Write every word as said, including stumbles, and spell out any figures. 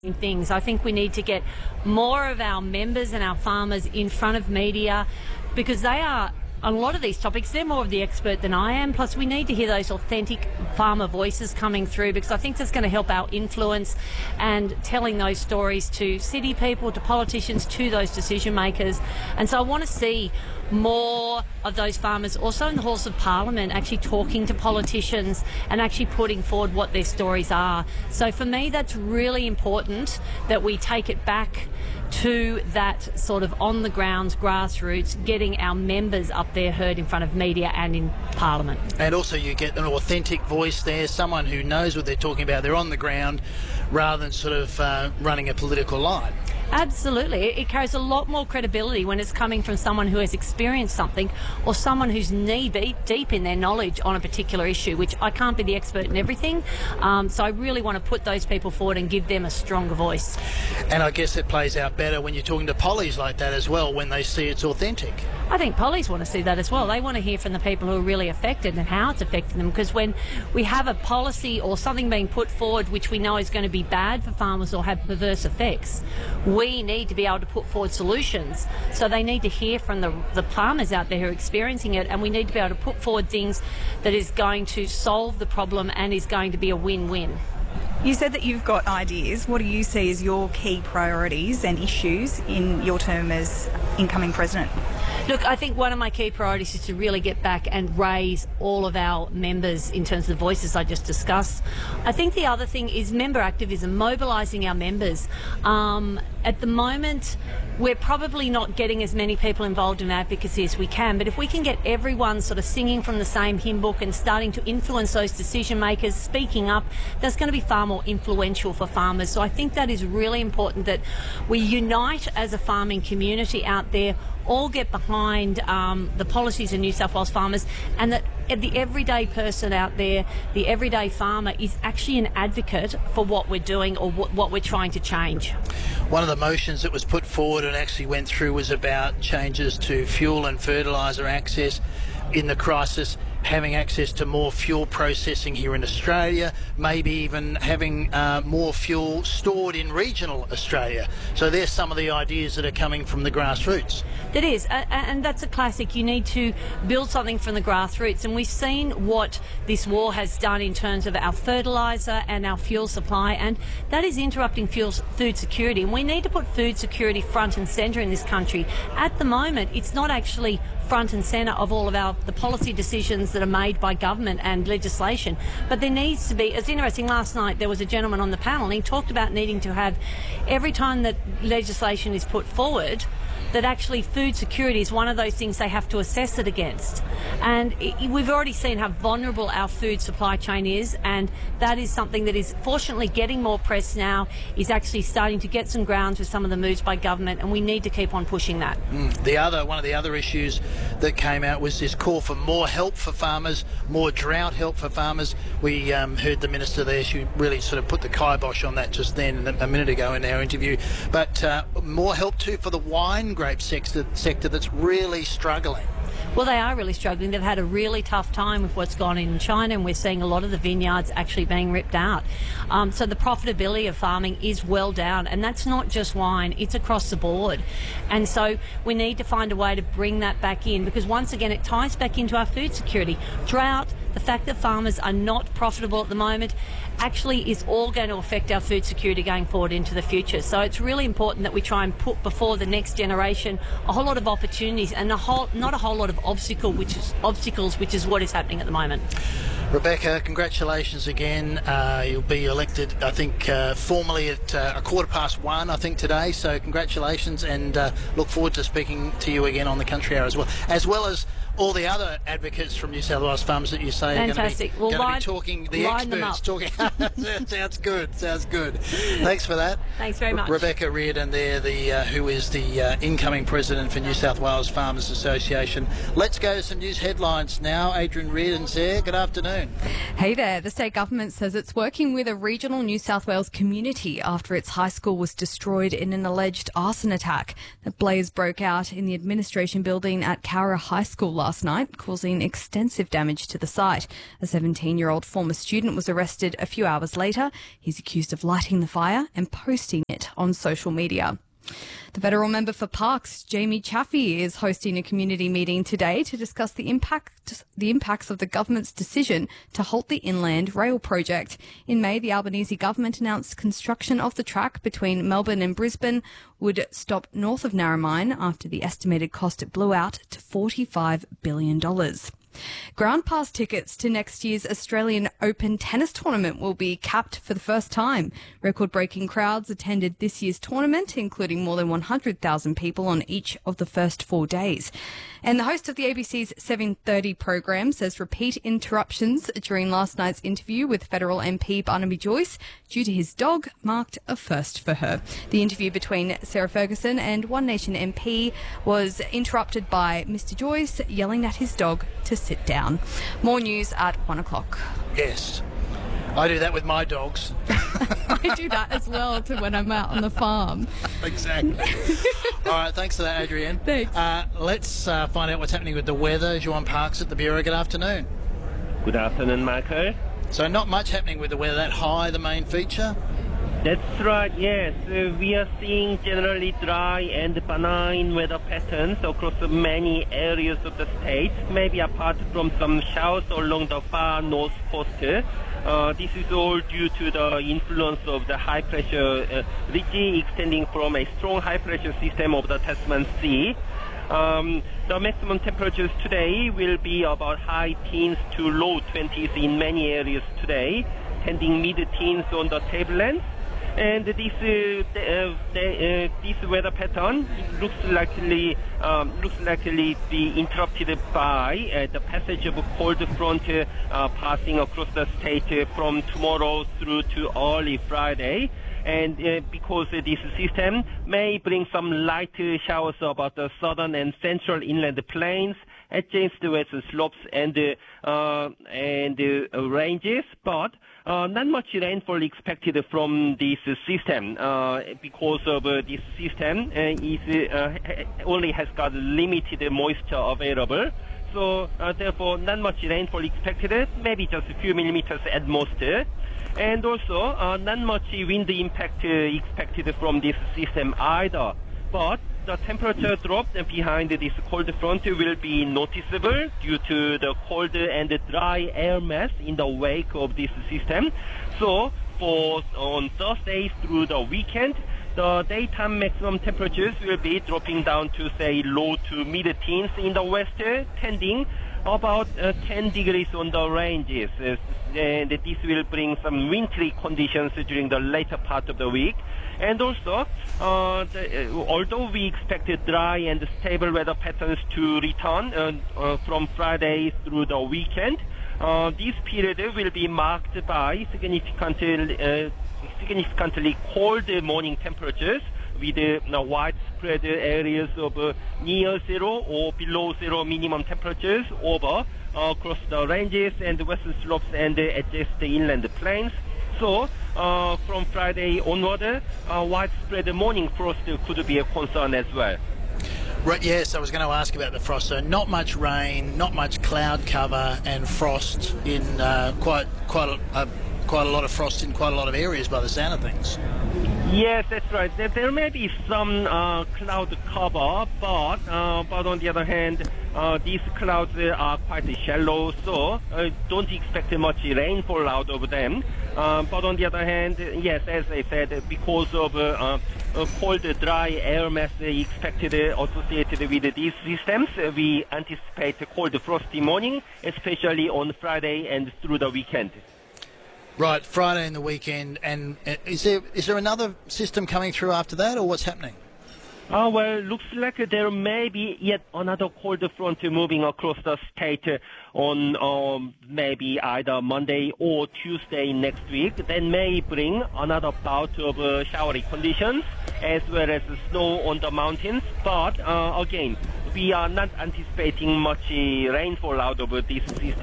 things. I think we need to get more of our members and our farmers in front of media, because they are, on a lot of these topics, they're more of the expert than I am. Plus, we need to hear those authentic farmer voices coming through, because I think that's going to help our influence and telling those stories to city people, to politicians, to those decision makers. And so I want to see more of those farmers also in the halls of Parliament actually talking to politicians and actually putting forward what their stories are. So for me, that's really important, that we take it back to that sort of on the ground grassroots, getting our members up there heard in front of media and in Parliament. And also you get an authentic voice there, someone who knows what they're talking about, they're on the ground, rather than sort of uh, running a political line. Absolutely. It carries a lot more credibility when it's coming from someone who has experienced something, or someone who's knee deep in their knowledge on a particular issue, which I can't be the expert in everything. Um, so I really want to put those people forward and give them a stronger voice. And I guess it plays out better when you're talking to pollies like that as well, when they see it's authentic. I think pollies want to see that as well. They want to hear from the people who are really affected and how it's affecting them, because when we have a policy or something being put forward which we know is going to be bad for farmers or have perverse effects, we need to be able to put forward solutions. So they need to hear from the, the farmers out there who are experiencing it, and we need to be able to put forward things that is going to solve the problem and is going to be a win-win. You said that you've got ideas. What do you see as your key priorities and issues in your term as incoming president? Look, I think one of my key priorities is to really get back and raise all of our members in terms of the voices I just discussed. I think the other thing is member activism, mobilising our members. Um, at the moment, we're probably not getting as many people involved in advocacy as we can, but if we can get everyone sort of singing from the same hymn book and starting to influence those decision makers, speaking up, that's going to be far more influential for farmers. So I think that is really important, that we unite as a farming community out there, all get behind um, the policies of New South Wales farmers, and that the everyday person out there, the everyday farmer, is actually an advocate for what we're doing or what, what we're trying to change. One of the motions that was put forward and actually went through was about changes to fuel and fertiliser access in the crisis, having access to more fuel processing here in Australia, maybe even having uh, more fuel stored in regional Australia. So there's some of the ideas that are coming from the grassroots. That is, and that's a classic. You need to build something from the grassroots, and we've seen what this war has done in terms of our fertiliser and our fuel supply, and that is interrupting fuel, food security, and we need to put food security front and centre in this country. At the moment, it's not actually front and centre of all of our the policy decisions that are made by government and legislation, but there needs to be. It's interesting, last night there was a gentleman on the panel and he talked about needing to have, every time that legislation is put forward, that actually food security is one of those things they have to assess it against. And it, we've already seen how vulnerable our food supply chain is, and that is something that is fortunately getting more press now, is actually starting to get some grounds with some of the moves by government, and we need to keep on pushing that. Mm. The other, one of the other issues that came out was this call for more help for farmers, more drought help for farmers. We um, heard the Minister there, she really sort of put the kibosh on that just then a minute ago in our interview. But uh, more help too for the wine grape sector, sector that's really struggling. Well, they are really struggling. They've had a really tough time with what's gone on in China, and we're seeing a lot of the vineyards actually being ripped out. Um, so the profitability of farming is well down, and that's not just wine, it's across the board. And so we need to find a way to bring that back in, because once again it ties back into our food security. Drought, the fact that farmers are not profitable at the moment, actually is all going to affect our food security going forward into the future. So it's really important that we try and put before the next generation a whole lot of opportunities and a whole, not a whole lot of obstacle, which is, obstacles, which is what is happening at the moment. Rebecca, congratulations again. Uh, you'll be elected, I think, uh, formally at uh, a quarter past one, I think, today. So congratulations, and uh, look forward to speaking to you again on the Country Hour as well, as well as all the other advocates from New South Wales farmers that you say Fantastic. are going to be, well, line, be talking, the experts talking. Sounds good, sounds good. Thanks for that. Thanks very much. Rebecca Reardon there, the, uh, who is the uh, incoming president for New South Wales Farmers Association. Let's go to some news headlines now. Adrian Reardon's there. Good afternoon. Hey there. The state government says it's working with a regional New South Wales community after its high school was destroyed in an alleged arson attack. The blaze broke out in the administration building at Cowra High School last night, causing extensive damage to the site. A seventeen-year-old former student was arrested a few hours later. He's accused of lighting the fire and posting it on social media. The federal member for Parks, Jamie Chaffey, is hosting a community meeting today to discuss the impact, the impacts of the government's decision to halt the Inland Rail project. In May, the Albanese government announced construction of the track between Melbourne and Brisbane would stop north of Narromine after the estimated cost it blew out to forty-five billion dollars. Ground pass tickets to next year's Australian Open tennis tournament will be capped for the first time. Record-breaking crowds attended this year's tournament, including more than one hundred thousand people on each of the first four days. And the host of the A B C's seven thirty program says repeat interruptions during last night's interview with federal M P Barnaby Joyce due to his dog marked a first for her. The interview between Sarah Ferguson and One Nation M P was interrupted by Mister Joyce yelling at his dog to sit down. More news at one o'clock. Yes. I do that with my dogs. I do that as well to when I'm out on the farm. Exactly. All right, thanks for that, Adrienne. Thanks. Uh, let's uh, find out what's happening with the weather. Joan Parks at the Bureau. Good afternoon. Good afternoon, Michael. So not much happening with the weather. That high, the main feature? That's right, yes. Uh, we are seeing generally dry and benign weather patterns across many areas of the state, maybe apart from some showers along the far north coast. Uh, this is all due to the influence of the high pressure uh, ridge extending from a strong high pressure system of the Tasman Sea. Um, the maximum temperatures today will be about high teens to low twenties in many areas today, tending mid-teens on the tablelands. And this uh, the, uh, the, uh, this weather pattern looks likely um, looks likely be interrupted by uh, the passage of a cold front uh, passing across the state uh, from tomorrow through to early Friday. And uh, because uh, this system may bring some light uh, showers about the southern and central inland plains, adjacent to west slopes and uh, uh, and uh, ranges, but uh, not much rainfall expected from this uh, system uh, because of uh, this system uh, is uh, only has got limited moisture available. So uh, therefore, not much rainfall expected, maybe just a few millimeters at most. And also, uh, not much wind impact uh, expected from this system either. But the temperature drop behind this cold front will be noticeable due to the cold and dry air mass in the wake of this system. So, for on Thursday through the weekend, the daytime maximum temperatures will be dropping down to, say, low to mid-teens in the west, tending about uh, ten degrees on the ranges. Uh, and this will bring some wintry conditions during the later part of the week. And also, uh, the, uh, although we expected dry and stable weather patterns to return uh, uh, from Friday through the weekend, uh, this period will be marked by significantly, uh, significantly cold morning temperatures with uh, widespread areas of uh, near zero or below zero minimum temperatures over uh, across the ranges and western slopes and uh, adjacent inland plains. So, uh, from Friday onward, uh, widespread morning frost could be a concern as well. Right, yes, I was going to ask about the frost. So not much rain, not much cloud cover and frost in uh, quite quite a, uh, quite a lot of frost in quite a lot of areas by the sound of things. Yes, that's right. There, there may be some uh, cloud cover, but uh, but on the other hand, uh, these clouds uh, are quite shallow, so uh, don't expect much rainfall out of them. Uh, but on the other hand, yes, as I said, because of uh, uh, cold, dry air mass expected uh, associated with these systems, uh, we anticipate a cold, frosty morning, especially on Friday and through the weekend. Right, Friday and the weekend, and uh, is there is there another system coming through after that, or what's happening? Uh, well, looks like there may be yet another cold front moving across the state on um, maybe either Monday or Tuesday next week. That may bring another bout of uh, showery conditions as well as snow on the mountains. But uh, again, we are not anticipating much uh, rainfall out of uh, this system.